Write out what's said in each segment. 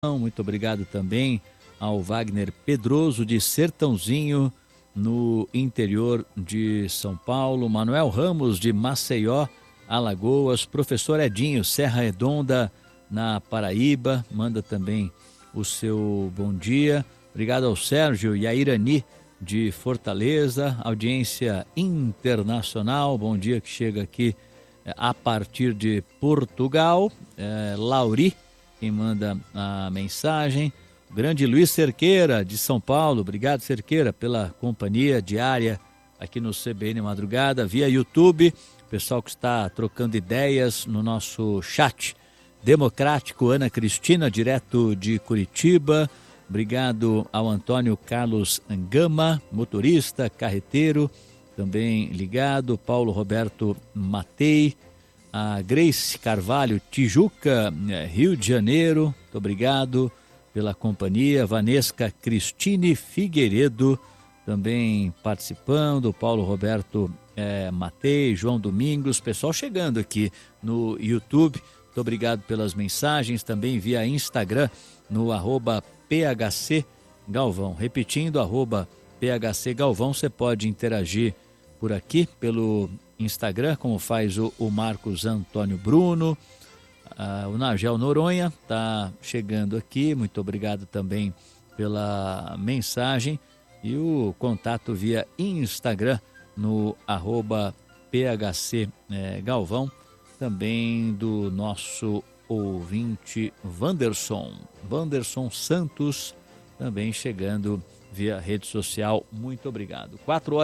Muito obrigado também ao Wagner Pedroso de Sertãozinho, no interior de São Paulo, Manuel Ramos de Maceió, Alagoas, professor Edinho, Serra Redonda, na Paraíba, manda também o seu bom dia. Obrigado ao Sérgio e a Irani de Fortaleza, audiência internacional, bom dia que chega aqui a partir de Portugal, Lauri, quem manda a mensagem. O grande Luiz Cerqueira, de São Paulo, obrigado Cerqueira pela companhia diária aqui no CBN Madrugada, via YouTube, pessoal que está trocando ideias no nosso chat democrático, Ana Cristina, direto de Curitiba, obrigado ao Antônio Carlos Gama, motorista, carreteiro, também ligado, Paulo Roberto Matei, a Grace Carvalho, Tijuca, Rio de Janeiro, muito obrigado pela companhia, Vanesca Cristine Figueiredo, também participando, Paulo Roberto Matei, João Domingos, pessoal chegando aqui no YouTube, muito obrigado pelas mensagens, também via Instagram, no @PHC Galvão, repetindo, @PHC Galvão, você pode interagir por aqui pelo Instagram, como faz o Marcos Antônio Bruno, o Nagel Noronha está chegando aqui, muito obrigado também pela mensagem, e o contato via Instagram no @PHC Galvão, também do nosso ouvinte Wanderson Santos, também chegando via rede social, muito obrigado.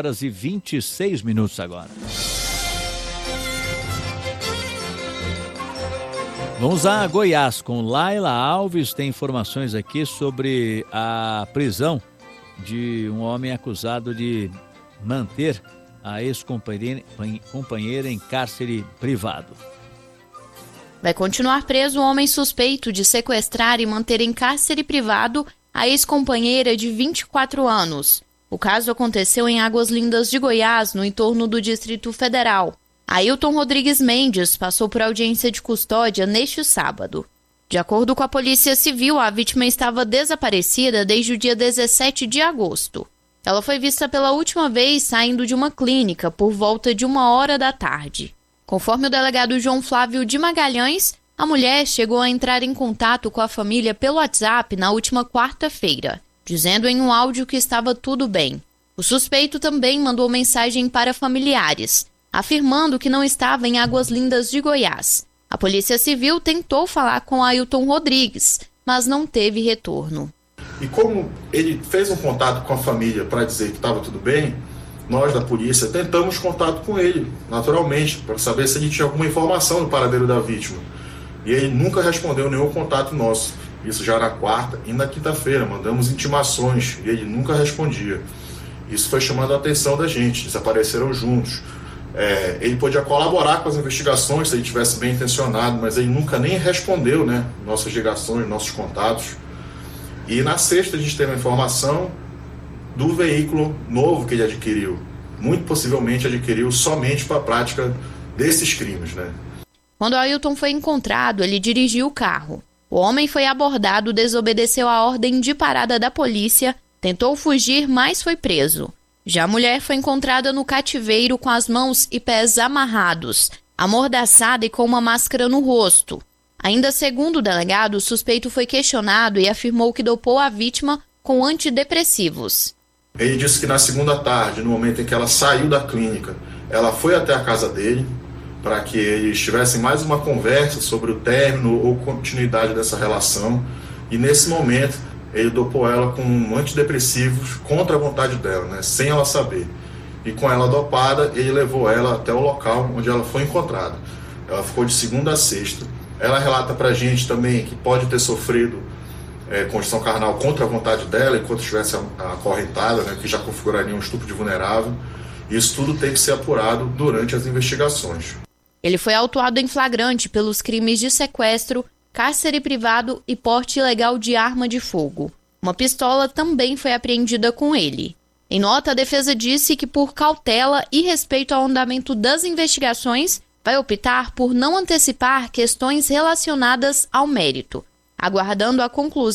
4h26 agora. Vamos a Goiás com Laila Alves, tem informações aqui sobre a prisão de um homem acusado de manter a ex-companheira em cárcere privado. Vai continuar preso o homem suspeito de sequestrar e manter em cárcere privado a ex-companheira de 24 anos. O caso aconteceu em Águas Lindas de Goiás, no entorno do Distrito Federal. Ailton Rodrigues Mendes passou por audiência de custódia neste sábado. De acordo com a Polícia Civil, a vítima estava desaparecida desde o dia 17 de agosto. Ela foi vista pela última vez saindo de uma clínica por volta de 1h da tarde. Conforme o delegado João Flávio de Magalhães, a mulher chegou a entrar em contato com a família pelo WhatsApp na última quarta-feira, dizendo em um áudio que estava tudo bem. O suspeito também mandou mensagem para familiares, afirmando que não estava em Águas Lindas de Goiás. A Polícia Civil tentou falar com Ailton Rodrigues, mas não teve retorno. E como ele fez um contato com a família para dizer que estava tudo bem, nós da polícia tentamos contato com ele, naturalmente, para saber se ele tinha alguma informação do paradeiro da vítima. E ele nunca respondeu nenhum contato nosso. Isso já na quarta e na quinta-feira. Mandamos intimações e ele nunca respondia. Isso foi chamando a atenção da gente, desapareceram juntos. Ele podia colaborar com as investigações se ele tivesse bem intencionado, mas ele nunca nem respondeu, nossas ligações, nossos contatos. E na sexta a gente teve a informação do veículo novo que ele adquiriu. Muito possivelmente adquiriu somente para a prática desses crimes, Quando Ailton foi encontrado, ele dirigiu o carro. O homem foi abordado, desobedeceu a ordem de parada da polícia, tentou fugir, mas foi preso. Já a mulher foi encontrada no cativeiro com as mãos e pés amarrados, amordaçada e com uma máscara no rosto. Ainda segundo o delegado, o suspeito foi questionado e afirmou que dopou a vítima com antidepressivos. Ele disse que na segunda tarde, no momento em que ela saiu da clínica, ela foi até a casa dele para que eles tivessem mais uma conversa sobre o término ou continuidade dessa relação. E nesse momento, ele dopou ela com antidepressivos contra a vontade dela, sem ela saber. E com ela dopada, ele levou ela até o local onde ela foi encontrada. Ela ficou de segunda a sexta. Ela relata pra gente também que pode ter sofrido condição carnal contra a vontade dela, enquanto estivesse acorrentada, que já configuraria um estupro de vulnerável. Isso tudo tem que ser apurado durante as investigações. Ele foi autuado em flagrante pelos crimes de sequestro, cárcere privado e porte ilegal de arma de fogo. Uma pistola também foi apreendida com ele. Em nota, a defesa disse que, por cautela e respeito ao andamento das investigações, vai optar por não antecipar questões relacionadas ao mérito. aguardando a conclusão